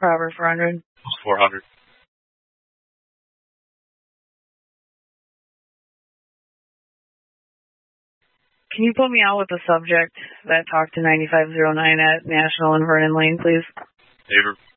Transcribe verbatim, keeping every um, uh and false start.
Proper four hundred. four hundred. Can you put me out with the subject that talked to ninety-five oh nine at National and Vernon Lane, please? Favor.